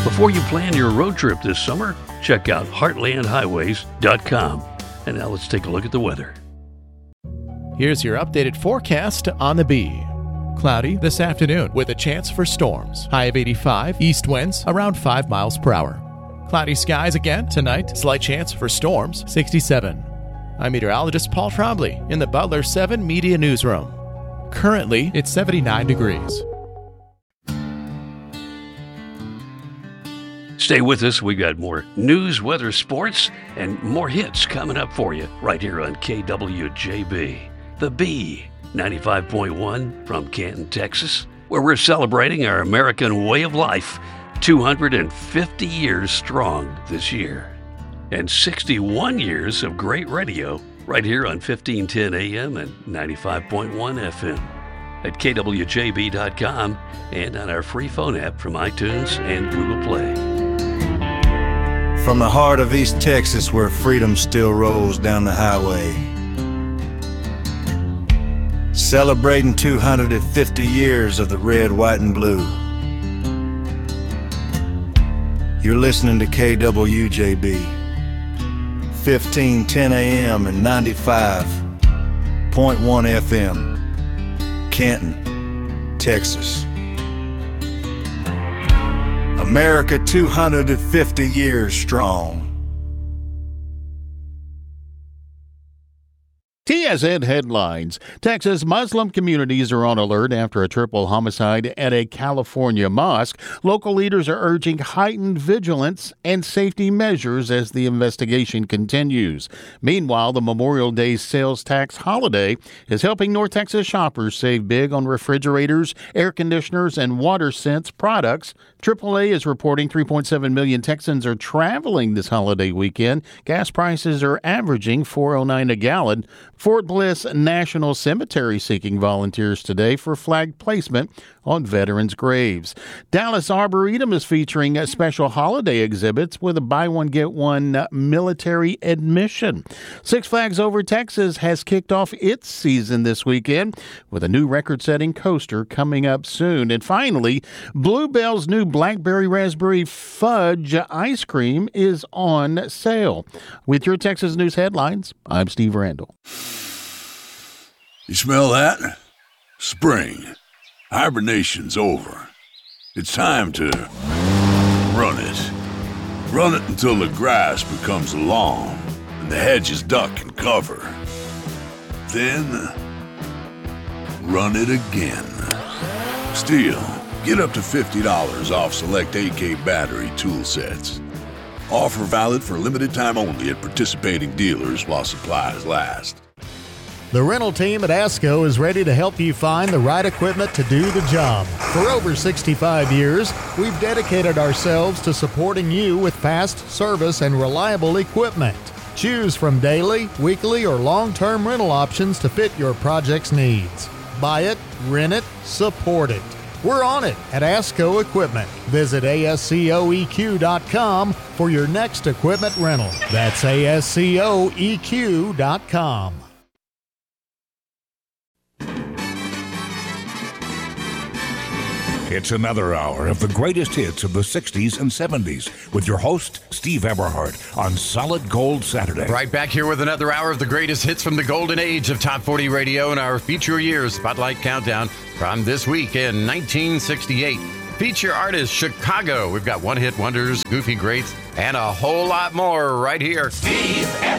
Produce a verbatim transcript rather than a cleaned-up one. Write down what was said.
Before you plan your road trip this summer, check out heartland highways dot com. And now let's take a look at the weather. Here's your updated forecast on the Bee. Cloudy this afternoon with a chance for storms. High of eighty-five, east winds around five miles per hour. Cloudy skies again tonight, slight chance for storms, sixty-seven. I'm meteorologist Paul Trombley in the Butler seven Media Newsroom. Currently, it's seventy-nine degrees. Stay with us. We've got more news, weather, sports, and more hits coming up for you right here on K W J B. The Bee, ninety-five point one from Canton, Texas, where we're celebrating our American way of life, two hundred fifty years strong this year. And sixty-one years of great radio right here on fifteen ten A M and ninety-five point one F M at K W J B dot com and on our free phone app from iTunes and Google Play. From the heart of East Texas, where freedom still rolls down the highway, celebrating two hundred fifty years of the red, white, and blue. You're listening to K W J B, fifteen ten A M and ninety-five point one F M, Canton, Texas. America two hundred fifty years strong. T S N headlines. Texas Muslim communities are on alert after a triple homicide at a California mosque. Local leaders are urging heightened vigilance and safety measures as the investigation continues. Meanwhile, the Memorial Day sales tax holiday is helping North Texas shoppers save big on refrigerators, air conditioners, and WaterSense products. triple A is reporting three point seven million Texans are traveling this holiday weekend. Gas prices are averaging four oh nine a gallon. Fort Bliss National Cemetery seeking volunteers today for flag placement on veterans' graves. Dallas Arboretum is featuring special holiday exhibits with a buy one, get one military admission. Six Flags Over Texas has kicked off its season this weekend with a new record-setting coaster coming up soon. And finally, Bluebell's new Blackberry Raspberry Fudge ice cream is on sale. With your Texas News headlines, I'm Steve Randall. You smell that? Spring. Hibernation's over. It's time to run it. Run it until the grass becomes long and the hedges duck and cover. Then, run it again. Still, get up to fifty dollars off select A K battery tool sets. Offer valid for limited time only at participating dealers while supplies last. The rental team at ASCO is ready to help you find the right equipment to do the job. For over sixty-five years, we've dedicated ourselves to supporting you with fast service and reliable equipment. Choose from daily, weekly, or long-term rental options to fit your project's needs. Buy it, rent it, support it. We're on it at ASCO Equipment. Visit A S C O E Q dot com for your next equipment rental. That's A S C O E Q dot com. It's another hour of the greatest hits of the sixties and seventies with your host, Steve Eberhardt, on Solid Gold Saturday. Right back here with another hour of the greatest hits from the golden age of Top forty Radio and our Feature Years Spotlight Countdown from this week in nineteen sixty-eight. Feature artist Chicago. We've got one-hit wonders, goofy greats, and a whole lot more right here. Steve